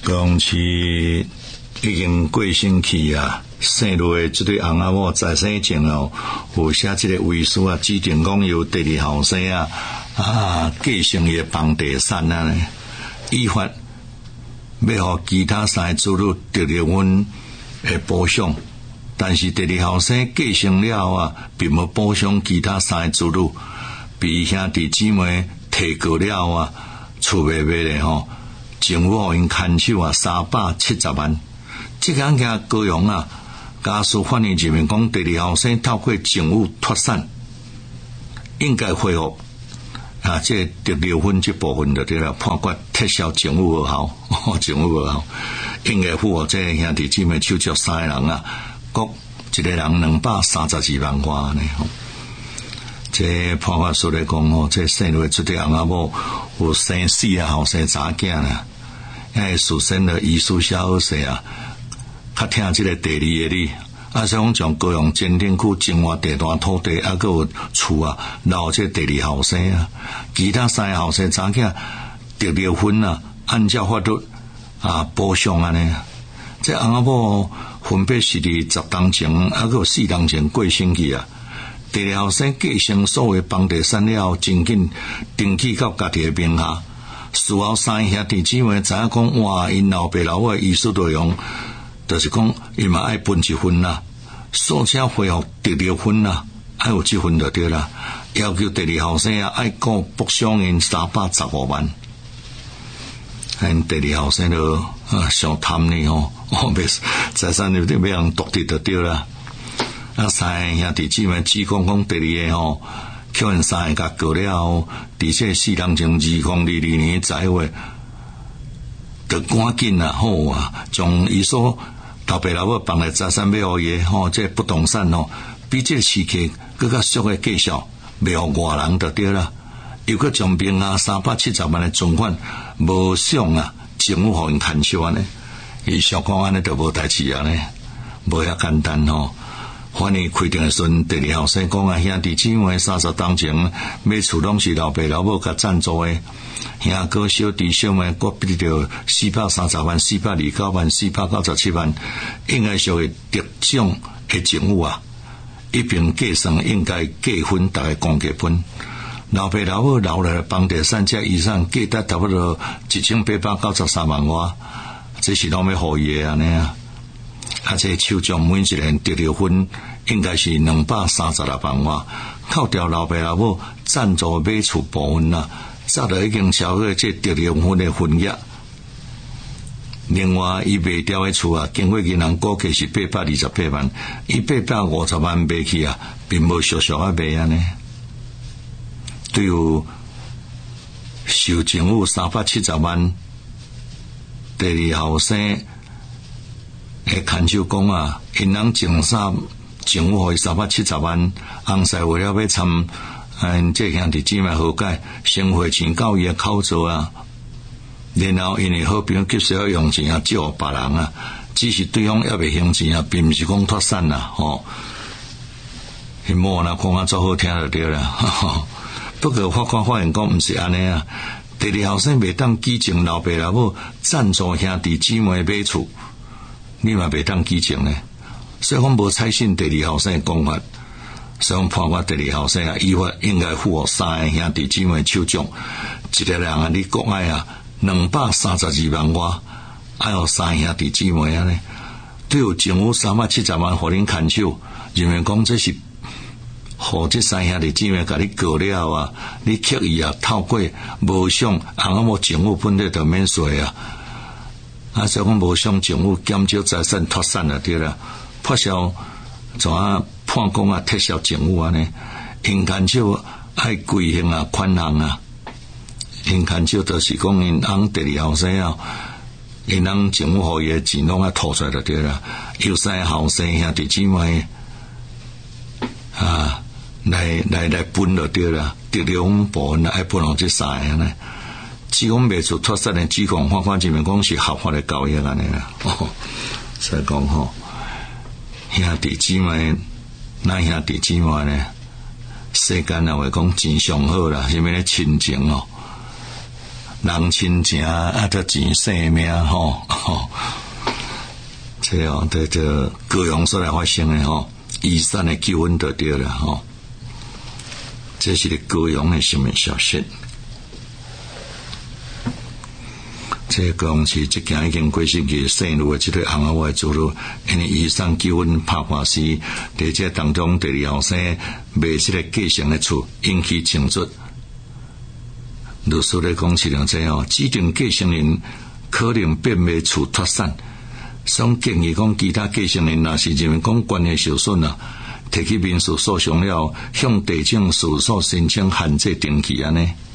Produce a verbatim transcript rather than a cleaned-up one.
讲是已经过身去啊，生落的这对翁仔某在生前哦，有写这个遗书啊，指定讲由第二后生啊啊继承伊的房地产啊呢，依法要互其他三个子女得到阮的补偿，但是第二后生继承了啊，并无补偿其他三个子女，被兄弟姊妹提告了啊，厝卖卖咧吼，政府互因看守啊三百七十万。这个案件高雄啊，家属反映认为讲第二后生透过政府脱产，应该恢复啊，这得六分这部分就对了，判决撤销政府无效，政府无效，应该付这兄弟姊妹手足三个人啊，各一个人两百三十二万块呢。这判决书来讲哦，这生落这对翁仔某有生四个后生查囝啦，因为属生的遗书写好势啊。较听这个第二个哩，啊，所以讲从高雄前顶区精华地段土地，啊，佮有厝啊，留这第二后生啊，其他三个后生查囝得六分啊，按照法律啊补偿安尼。这翁仔某分别是伫十当前，啊，佮有四当前过身去啊。第二后生继承所有房地产了后，真紧登记到家己的名下。事后三兄弟姊妹知影讲，哇，因老爸老母的遗书内容。就是讲，伊嘛爱分一分啦，所请恢复第六分啦，爱有这分就对啦。要求第二后生啊，爱过补偿因三百十五万。因第二后生就啊上贪呢吼，哦，别财产有点要人独得就对啦。啊，三兄弟姊妹只讲讲第二个吼，叫因三个甲过了后，而且四人前二零二二年十一月，就赶紧啊，好啊，将伊所老爸老母放来财产要互伊吼，这不动产吼，比这个时期更较俗的介绍，要互外人就对啦。又搁将名下三百七十万的存款无想啊，政府互因看守安尼，伊想讲安尼就无代志啊呢，无遐简单吼。反正规定的时阵，第二后生讲啊，兄弟姊妹三十当前买厝拢是老爸老母甲赞助的。兄哥小弟小妹各比着四百三十万、四百二九万、四百九十七万，应该属于得奖的政府啊，一并计算应该计分，大概共计分。老爸老母留来房地产这遗产计得差不多一千八百九十三万外，这是拢要互伊的安尼啊。啊，这手中每一人得六分，应该是两百三十六万外，扣掉老爸老母赞助买厝部分啊。早就已经超过这得六分的分额。另外，伊卖掉的厝啊，经过银行估计是八百二十八万，伊八百五十万卖去啊，并无俗俗啊卖安尼。对于受政府三百七十万，第二后生的看守讲啊，因人净啥政府互伊三百七十万，红婿为了要参。嗯，这兄弟姊妹和解，生活钱到伊的口座啊，然后因为好朋友急需要用钱啊，借互别人啊，只是对方还未还钱啊，并不是讲脱产啦，吼。迄某那讲啊，做好听就对啦。不过法官发现讲，毋是安尼啊。第二后生袂当继承老爸老母赞助兄弟姊妹买厝，你嘛袂当继承呢。所以讲无采信第二后生的讲法。所以判决第二后生啊，依法应该付互三个兄弟姊妹手中，一个人啊，你国爱啊两百三十二万外，爱互三个兄弟姊妹啊呢，对有政府三百七十万互恁看守，认为讲这是互这三兄弟姊妹甲你过了啊，你刻意啊透过无想，红仔某政府本来就免税啊，啊所以讲无想政府减少财产脱产了对啦，破销怎啊？判讲啊，撤销政府安尼，因看守爱规行啊，宽行啊，因看守就是讲因翁第二后生啊，因翁政府互伊的钱拢啊吐出来就对啦，有三后生兄弟姊妹啊，来来来分就对啦，得两部分爱分互这三个呢。只讲未出脱产的指控，法官认为讲是合法的交易安尼啦。哦，所以讲吼，兄弟姊妹。咱兄弟姊妹呢，世间啊话讲真上好啦，什么咧亲情哦， 人亲情啊，得钱性命吼吼，这哦，这这高雄所来发生的吼，遗产的纠纷就对了吼，这是咧高雄的新闻消息。这高雄市即件已经过星期姓卢的这对翁仔某的主路，因为遗产纠纷拍官司，在这当中第二后生卖这个继承的厝引起争执。律师咧讲，是两这哦，指定继承人可能变卖厝脱产，所建议讲其他继承人若是认为讲关系受损啊，提起民事诉讼了，向地政事务所申请限制登记安尼。